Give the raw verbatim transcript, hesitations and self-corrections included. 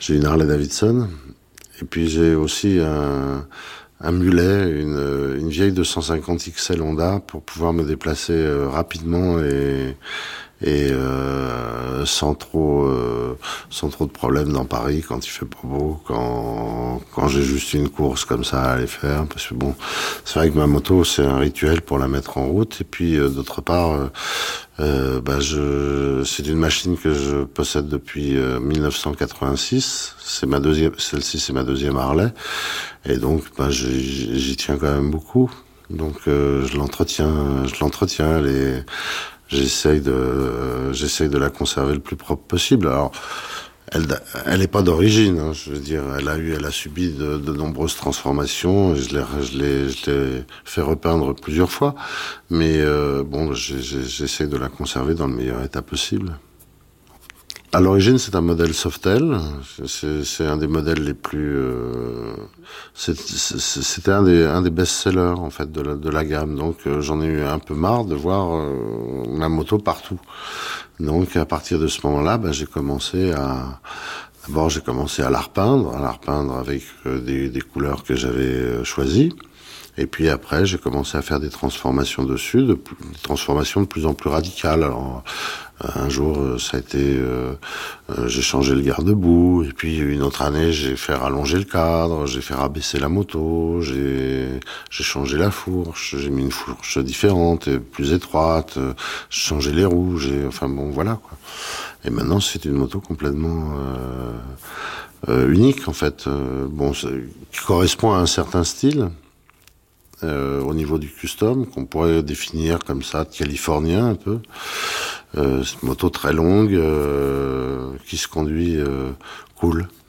J'ai une Harley Davidson. Et puis j'ai aussi un, un mulet, une, une vieille deux cent cinquante X L Honda pour pouvoir me déplacer euh, rapidement et, et euh, sans trop euh, sans trop de problèmes dans Paris quand il fait pas beau, quand quand j'ai juste une course comme ça à aller faire. Parce que bon, c'est vrai que ma moto c'est un rituel pour la mettre en route. Et puis euh, d'autre part, euh, euh, bah je c'est une machine que je possède depuis euh, mille neuf cent quatre-vingt-six. C'est ma deuxième, celle-ci c'est ma deuxième Harley. Et donc bah j'y, j'y tiens quand même beaucoup. Donc euh, je l'entretiens, je l'entretiens. Elle est J'essaye de, euh, j'essaye de la conserver le plus propre possible. Alors, elle, elle est pas d'origine. Hein, je veux dire, elle a eu, elle a subi de, de nombreuses transformations. Je l'ai, je l'ai, je l'ai fait repeindre plusieurs fois. Mais euh, bon, j'ai, j'ai, j'essaye de la conserver dans le meilleur état possible. À l'origine, c'est un modèle Softail. C'est, c'est un des modèles les plus. Euh, c'est, c'est, c'était un des, un des best-sellers en fait de la, de la gamme. Donc, euh, j'en ai eu un peu marre de voir euh, ma moto partout. Donc, à partir de ce moment-là, bah, j'ai commencé à. D'abord, j'ai commencé à la repeindre, à la repeindre avec euh, des, des couleurs que j'avais euh, choisies. Et puis après, j'ai commencé à faire des transformations dessus, de, des transformations de plus en plus radicales. Alors, un jour, ça a été, euh, euh, j'ai changé le garde-boue. Et puis une autre année, j'ai fait rallonger le cadre, j'ai fait rabaisser la moto, j'ai, j'ai changé la fourche, j'ai mis une fourche différente, et plus étroite, euh, j'ai changé les roues, j'ai, enfin bon, voilà quoi. Et maintenant, c'est une moto complètement euh, euh, unique en fait, euh, bon, qui correspond à un certain style. Euh, au niveau du custom, qu'on pourrait définir comme ça, de californien un peu. Euh, c'est une moto très longue, euh, qui se conduit euh, cool.